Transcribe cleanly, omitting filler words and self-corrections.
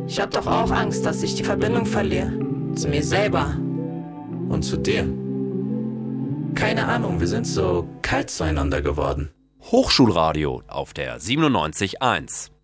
Ich hab doch auch Angst, dass ich die Verbindung verliere. Zu mir selber. Und zu dir. Keine Ahnung, wir sind so kalt zueinander geworden. Hochschulradio auf der 97.1.